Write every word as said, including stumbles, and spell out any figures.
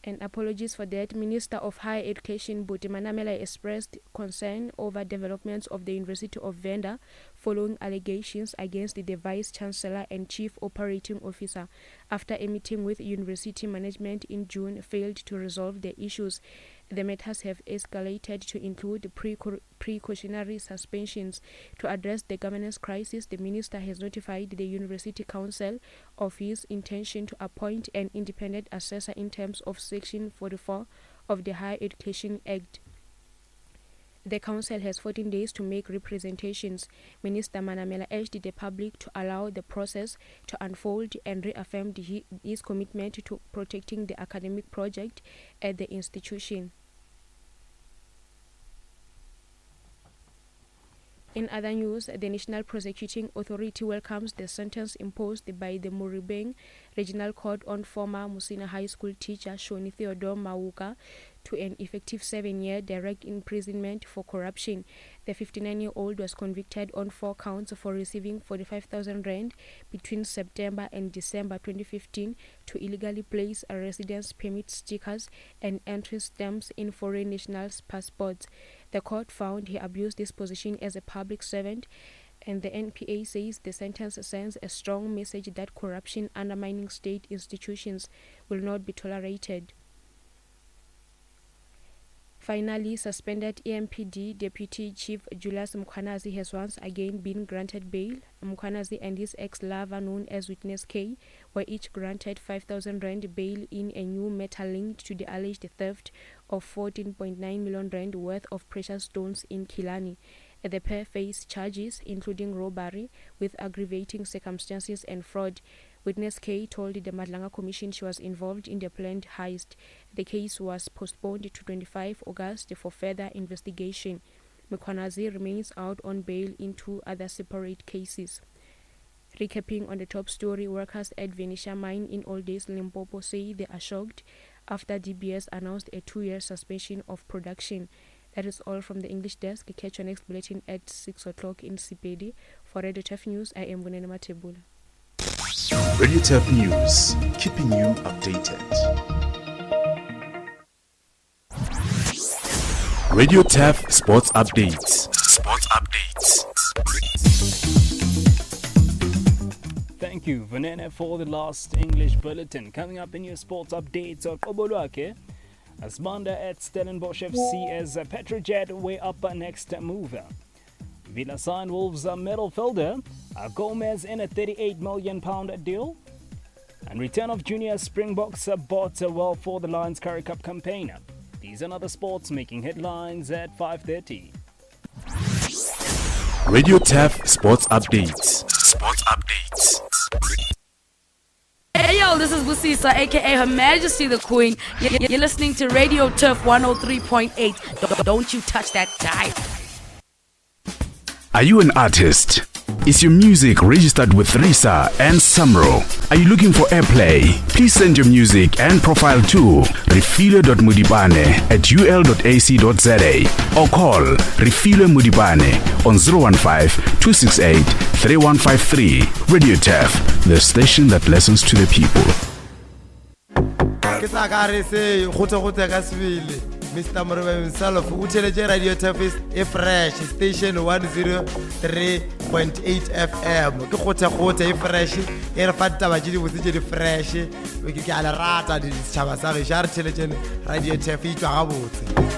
And apologies for that. Minister of Higher Education Buti Manamela expressed concern over developments of the University of Venda following allegations against the Vice Chancellor and Chief Operating Officer after a meeting with university management in June failed to resolve the issues. The matters have escalated to include preco- precautionary suspensions. To address the governance crisis, the minister has notified the University Council of his intention to appoint an independent assessor in terms of Section forty-four of the Higher Education Act. The council has fourteen days to make representations. Minister Manamela urged the public to allow the process to unfold and reaffirmed his commitment to protecting the academic project at the institution. In other news, the National Prosecuting Authority welcomes the sentence imposed by the Muribeng Regional Court on former Musina High School teacher Shoni Theodore Mawuka to an effective seven-year direct imprisonment for corruption. The fifty-nine-year-old was convicted on four counts for receiving forty-five thousand rand between September and December twenty fifteen to illegally place a residence permit stickers and entry stamps in foreign nationals' passports. The court found he abused his position as a public servant, and the N P A says the sentence sends a strong message that corruption undermining state institutions will not be tolerated. Finally, suspended E M P D Deputy Chief Julius Mkhwanazi has once again been granted bail. Mkhwanazi and his ex-lover, known as Witness K, were each granted five thousand rand bail in a new matter linked to the alleged theft of fourteen point nine million rand worth of precious stones in Kilani. The pair face charges including robbery with aggravating circumstances and fraud. Witness K told the Madlanga Commission she was involved in the planned heist. The case was postponed to twenty-fifth of August for further investigation. Mkhwanazi remains out on bail in two other separate cases. Recapping on the top story, workers at Venetia Mine in Old Days, Limpopo say they are shocked after D B S announced a two-year suspension of production. That is all from the English desk. Catch your next bulletin at six o'clock in Sipedi. For Radio Tough News, I am Bunene Matebula. Radio Tough News, keeping you updated. Radio Tough Sports Updates. Sports Updates. Thank you, Vanessa, for the last English bulletin. Coming up in your sports updates, Kobolwake as Manda at Stellenbosch F C as Petrojet way up next mover. Villa signed Wolves midfielder Gomez in a thirty-eight million pound deal. And return of junior Springboks bought well for the Lions Currie Cup campaign. These and other sports making headlines at five thirty. Radio Tough Sports Updates. Sports Updates. Hey yo, this is Busisa, aka Her Majesty the Queen. You're listening to Radio Tough one oh three point eight. Don't you touch that dial. Are you an artist? Is your music registered with RISA and Samro? Are you looking for airplay? Please send your music and profile to refilo dot mudibane at u l dot a c dot z a or call Refilo Mudibane on zero one five, two six eight, three one five three. Radio Tough, the station that listens to the people. Mister Murebe himself, Uteleje Radio Tough is a fresh station one oh three point eight F M. Ke khotha khotha e fresh, e re fanta ba jidi botse di fresh. We ke ala rata di tshaba sa re jar Teleje Radio Tough e tswa ga botse.